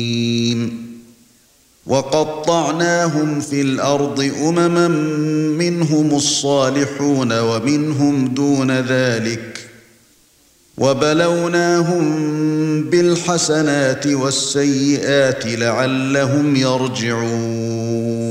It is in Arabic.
وقطعناهم في الأرض أمما منهم الصالحون ومنهم دون ذلك وبلوناهم بالحسنات والسيئات لعلهم يرجعون